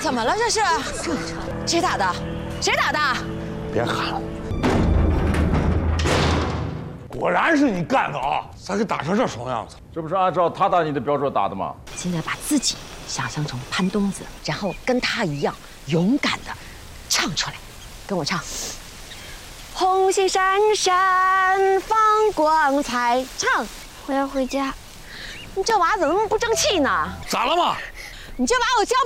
怎么了这是？谁打的？谁打的？ 别喊了！果然是你干的啊！咋给打成这怂样子？ 这不是按照他打你的标准打的吗？ 现在把自己想象成潘冬子，然后跟他一样勇敢的唱出来，跟我唱。红星闪闪放光彩，唱。 我要回家。 你这娃怎么那么不争气呢？ 咋了嘛？ 你这娃我教